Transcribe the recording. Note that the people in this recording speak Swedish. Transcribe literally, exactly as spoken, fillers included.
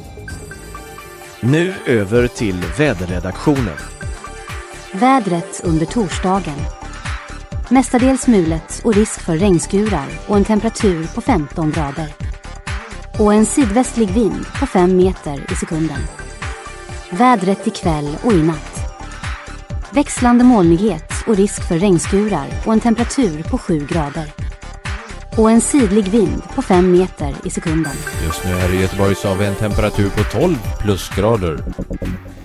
Nu över till väderredaktionen. Vädret under torsdagen. Mestadels mulet och risk för regnskurar och en temperatur på femton grader. Och en sydvästlig vind på fem meter i sekunden. Vädret ikväll och i natt. Växlande molnighet och risk för regnskurar och en temperatur på sju grader. Och en sydlig vind på fem meter i sekunden. Just nu här i Göteborg så har vi en temperatur på tolv plusgrader.